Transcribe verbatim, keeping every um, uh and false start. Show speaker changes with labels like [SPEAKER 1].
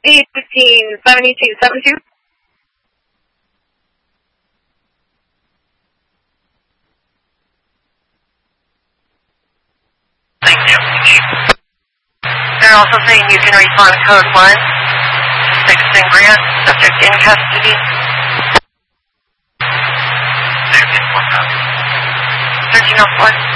[SPEAKER 1] eight fifteen seventy-two seventy-two.
[SPEAKER 2] Thank you. They're also saying you can respond code one, six and Grant, subject in custody. thirteen oh four.